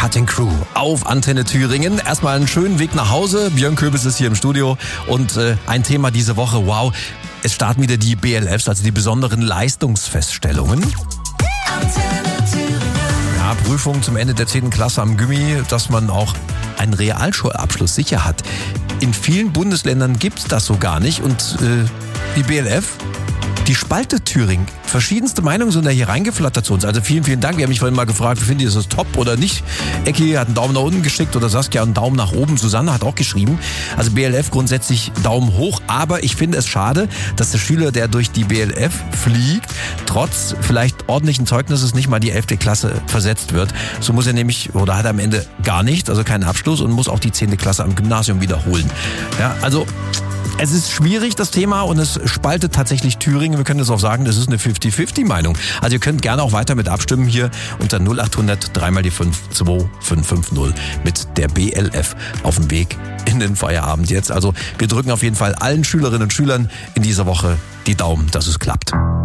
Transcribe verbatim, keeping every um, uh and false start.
Cutting Crew auf Antenne Thüringen. Erstmal einen schönen Weg nach Hause. Björn Köbis ist hier im Studio und äh, ein Thema diese Woche, wow, es starten wieder die B L Fs, also die besonderen Leistungsfeststellungen. Ja, Prüfungen zum Ende der zehnten Klasse am Gymi, dass man auch einen Realschulabschluss sicher hat. In vielen Bundesländern gibt es das so gar nicht und äh, die B L F, die spaltet Thüringen. Verschiedenste Meinungen sind da hier reingeflattert zu uns. Also vielen, vielen Dank. Wir haben mich vorhin mal gefragt, wie findet ihr das top oder nicht? Ecki hat einen Daumen nach unten geschickt oder Saskia einen Daumen nach oben. Susanne hat auch geschrieben. Also B L F grundsätzlich Daumen hoch. Aber ich finde es schade, dass der Schüler, der durch die B L F fliegt, trotz vielleicht ordentlichen Zeugnisses nicht mal die elfte Klasse versetzt wird. So muss er nämlich, oder hat er am Ende gar nicht, also keinen Abschluss und muss auch die zehnte Klasse am Gymnasium wiederholen. Ja, also es ist schwierig, das Thema, und es spaltet tatsächlich Thüringen. Wir können es auch sagen, das ist eine fünfzig fünfzig Meinung. Also ihr könnt gerne auch weiter mit abstimmen hier unter null acht hundert drei mal die fünf zwei fünf fünf null mit der B L F auf dem Weg in den Feierabend jetzt. Also wir drücken auf jeden Fall allen Schülerinnen und Schülern in dieser Woche die Daumen, dass es klappt.